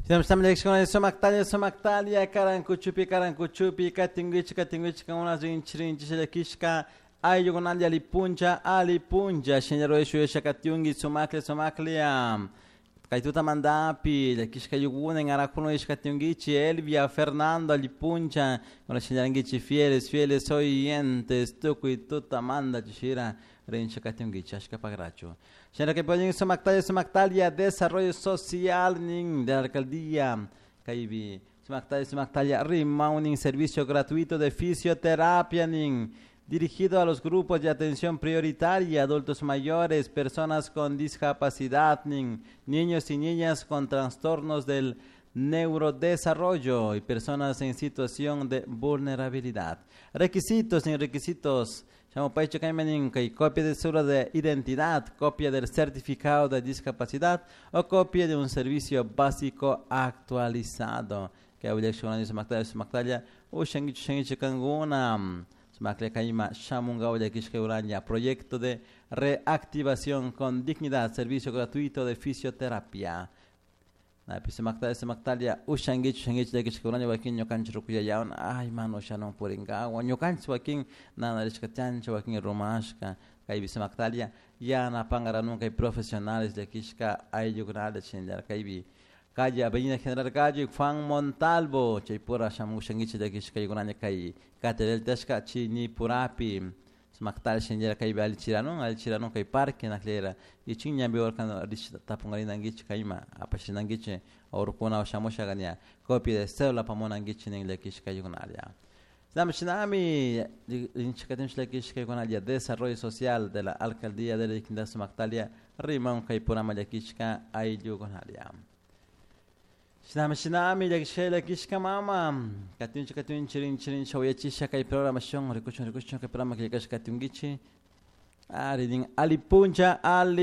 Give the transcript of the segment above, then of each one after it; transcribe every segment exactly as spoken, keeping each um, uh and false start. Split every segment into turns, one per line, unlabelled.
Samsam somaktalia somaktalia karankuchupi karankuchupi katingwichi katingwichi kauna rinchirinchi shelekishka ayugonalia lipunja alipunja shenero eshu esha katiungi somakle somaklia kaituta mandapi lekishka yugune ngarakuno esha katiungichi Elvia Fernando lipunja con shenyarangichi fieles fieles oyentes tuku tuta manda chishira rinchi katiungichi ashka pagracho Shenra que pueden somaktalia somaktalia desarrollo social ning de la alcaldía Caibi somaktalia somaktalia rima un servicio gratuito de fisioterapia ning dirigido a los grupos de atención prioritaria, adultos mayores, personas con discapacidad ning niños y niñas con trastornos del neurodesarrollo y personas en situación de vulnerabilidad. Requisitos ning requisitos copia de cédula de identidad, copia del certificado de discapacidad o copia de un servicio básico actualizado. Que había hecho una Somaktalia Somaktalia, Ushangichu Shangichu Kanguna, Somaktalia Kaima Shamunga de Kishkeuranya, proyecto de reactivación con dignidad, servicio gratuito de fisioterapia. Na Somaktalia Somaktalia, Ushangichu Shangichu de Kishkeuranya, Wakin Yokanchu Kuyayaon, ay mano Shannon Puringa, Wanyokanchu Wakin, Nana Rishkachancho, Wakin Romashka, Kaibi Somaktalia, Yana Pangaranunca y profesionales de Kishka, Ayugnal de Chendar, Kaibi, Calle Avenida General Calle, Juan Montalvo, Chaipura Shamu Shangichu de Kishka Yuguranya Kai, Caterel Teshka, Chini Purapi, Somaktalia Chendar Kaibi al Chiranon, al Chiranon Kai Parque, Naklera, y Chinya Biorkan Rich Tapungarinangich Kaima, Apashinangiche, Orkuna o Shamoshagania, copia de cédula Pamonangichi en la Kishka Yugonalia. Zamchinami, Inchikatim Kishka Yugonalia, desarrollo social de la alcaldía de la Quinta Somaktalia, Rimon Kaipurama de Kishka, Ay Yugonalia. Shinami, Yakshela Kishka Mama, Katin Chikatin Chirin Chirin Shawayachisha Kai Programation, Rikuchon Rikuchon Kaprama Kashkatungichi. Ah, reading Alipunja,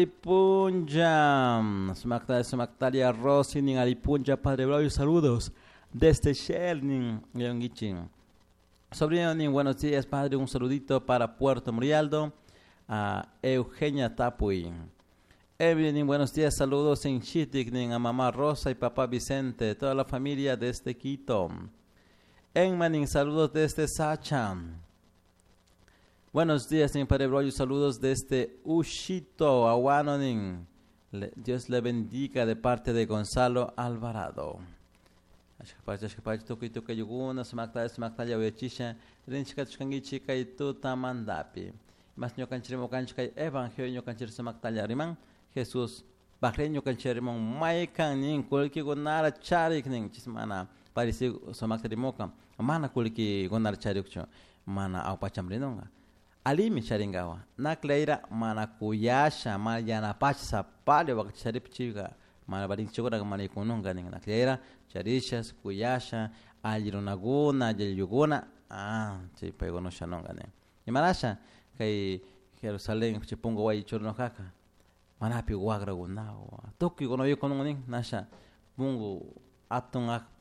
Alipunja. Somaktalia, Somaktalia, Rosining, Alipunja, Padre Bravo, saludos desde Shelning, Leongichi. Sobrino, buenos días, Padre, un saludito para Puerto Murialdo, a Eugenia Tapui. Evelyn, buenos días, saludos en Chitic, a mamá Rosa y papá Vicente, toda la familia desde Quito. Enmanin, saludos desde Sacha. Buenos días, mi Padre Broyo. Saludos desde Ushito, Aguanonin. Dios le bendiga de parte de Gonzalo Alvarado. Ashkapachi, ashkapachi, tuki tuki yuguna, sumaktalia, sumaktalia, uyachisha, rinchika tushkangichika y tutamandapi. Mas nyokanchirimo kanchika evangelio nyokanchir sumaktalia riman, Jesús, bakren nyokanchirimon maikan nin, kulki gunara charik nin, chismana, parisi sumaktarimoka, mana kulki gunara charikcho, mana au pachamrinonga. Alimi charingawa nakleira mana kuyasha mana yana pachsa pale wakati charip chiga mana baring chukura mana ikununga ning nakleira charishas kuyasha alirunaguna jelyuguna ah si pegono shanonga ne imarasha kai Jerusalén chipungo wai churno kaka mana pi wagra gunao toki kono yo kono ning nasha mungu atung ak